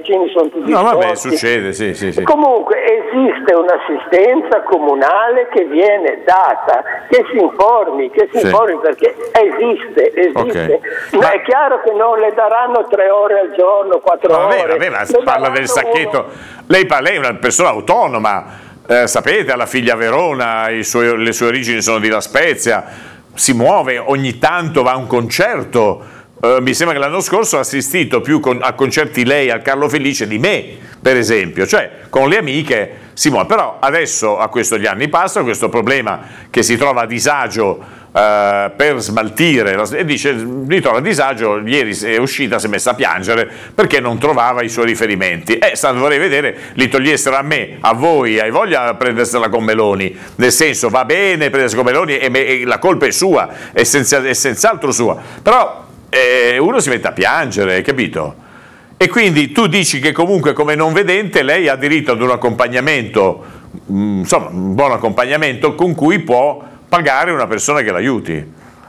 vicini sono tutti no, sporchi. vabbè, succede, sì. Comunque esiste un'assistenza comunale che viene data, che si informi perché esiste. Okay. Ma è chiaro che non le daranno 3 ore al giorno, 4 ore. Vabbè, ma si parla del sacchetto. Lei è una persona autonoma, sapete, ha la figlia a Verona, le sue origini sono di La Spezia, si muove, ogni tanto va a un concerto. Mi sembra che l'anno scorso ha assistito più a concerti lei al Carlo Felice di me, per esempio, cioè con le amiche si muove. Però adesso gli anni passano, questo problema che si trova a disagio per smaltire, e dice mi trova a disagio, ieri è uscita, si è messa a piangere perché non trovava i suoi riferimenti. Vorrei vedere, li togliessero a me, a voi, hai voglia di prendersela con Meloni, nel senso va bene prendersi con Meloni e la colpa è sua, è senz'altro sua, però uno si mette a piangere, capito? E quindi tu dici che comunque come non vedente lei ha diritto ad un accompagnamento, insomma un buon accompagnamento con cui può pagare una persona che l'aiuti.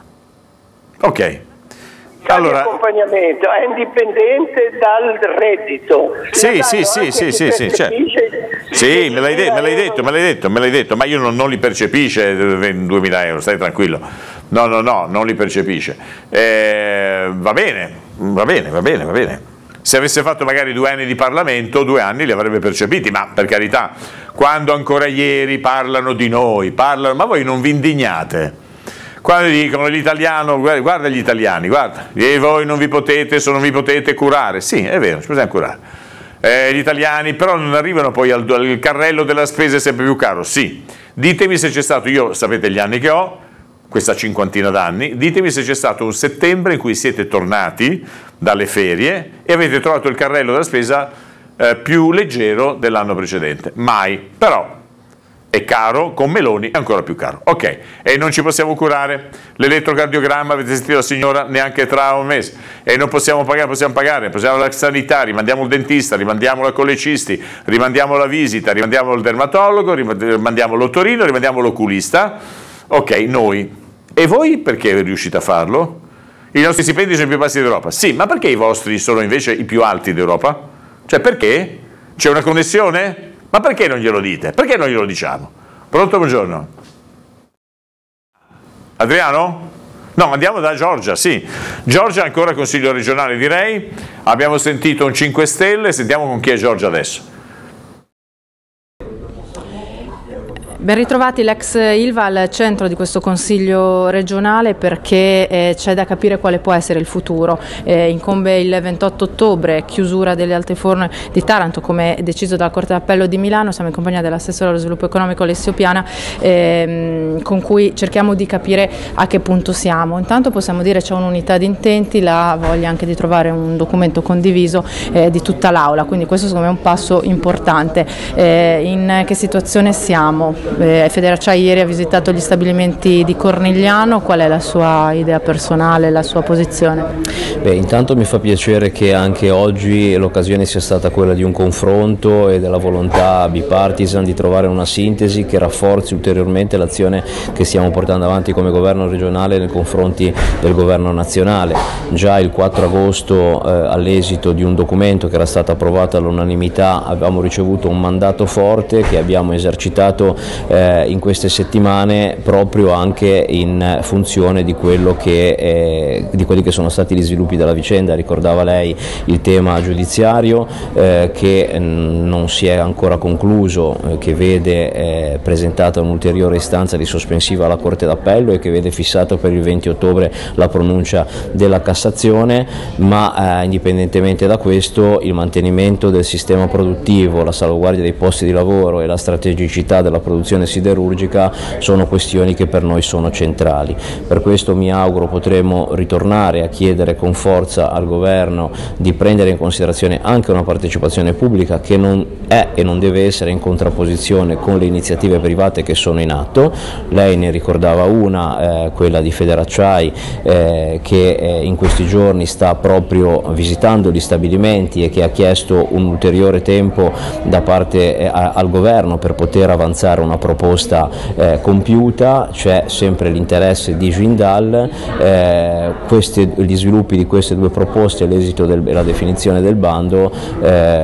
Ok. Allora, l'accompagnamento è indipendente dal reddito. Sì, certo. Sì, me l'hai detto, ma io non li percepisce 2.000 euro, stai tranquillo. No, non li percepisce. Va bene. Se avesse fatto magari 2 anni di Parlamento, 2 anni li avrebbe percepiti, ma per carità, quando ancora ieri parlano di noi, ma voi non vi indignate? Quando dicono l'italiano, guarda gli italiani, guarda, e voi non vi potete curare. Sì, è vero, ci possiamo curare. Gli italiani però non arrivano poi al carrello della spesa è sempre più caro. Sì, ditemi se c'è stato, io sapete gli anni che ho, questa 50ina d'anni, ditemi se c'è stato un settembre in cui siete tornati dalle ferie e avete trovato il carrello della spesa più leggero dell'anno precedente. Mai. Però è caro, con Meloni è ancora più caro. Ok, e non ci possiamo curare? L'elettrocardiogramma, avete sentito la signora, neanche tra un mese. E non possiamo pagare, possiamo la sanità, rimandiamo il dentista, rimandiamo la collecisti, rimandiamo la visita, rimandiamo il dermatologo, rimandiamo l'ottorino, rimandiamo l'oculista. Ok, noi. E voi perché riuscite a farlo? I nostri stipendi sono i più bassi d'Europa. Sì, ma perché i vostri sono invece i più alti d'Europa? Cioè perché? C'è una connessione? Ma perché non glielo dite? Perché non glielo diciamo? Pronto, buongiorno. Adriano? No, andiamo da Giorgia, sì. Giorgia ancora consiglio regionale direi. Abbiamo sentito un 5 Stelle, sentiamo con chi è Giorgia adesso. Ben ritrovati, l'ex Ilva al centro di questo Consiglio regionale perché c'è da capire quale può essere il futuro. Incombe il 28 ottobre, chiusura delle alte forne di Taranto come deciso dalla Corte d'Appello di Milano. Siamo in compagnia dell'assessore allo sviluppo economico Alessio Piana con cui cerchiamo di capire a che punto siamo. Intanto possiamo dire c'è un'unità di intenti, la voglia anche di trovare un documento condiviso di tutta l'Aula, quindi questo secondo me è un passo importante. In che situazione siamo? Federacciai ieri ha visitato gli stabilimenti di Cornigliano, qual è la sua idea personale, la sua posizione? Intanto mi fa piacere che anche oggi l'occasione sia stata quella di un confronto e della volontà bipartisan di trovare una sintesi che rafforzi ulteriormente l'azione che stiamo portando avanti come governo regionale nei confronti del governo nazionale. Già il 4 agosto all'esito di un documento che era stato approvato all'unanimità abbiamo ricevuto un mandato forte che abbiamo esercitato in queste settimane proprio anche in funzione di quelli che sono stati gli sviluppi della vicenda. Ricordava lei il tema giudiziario che non si è ancora concluso, che vede presentata un'ulteriore istanza di sospensiva alla Corte d'Appello e che vede fissato per il 20 ottobre la pronuncia della Cassazione, ma indipendentemente da questo il mantenimento del sistema produttivo, la salvaguardia dei posti di lavoro e la strategicità della produzione siderurgica sono questioni che per noi sono centrali. Per questo mi auguro potremo ritornare a chiedere con forza al governo di prendere in considerazione anche una partecipazione pubblica che non è e non deve essere in contrapposizione con le iniziative private che sono in atto. Lei ne ricordava una, quella di Federacciai che in questi giorni sta proprio visitando gli stabilimenti e che ha chiesto un ulteriore tempo da parte al governo per poter avanzare una proposta compiuta. C'è sempre l'interesse di Jindal, gli sviluppi di queste due proposte, l'esito della definizione del bando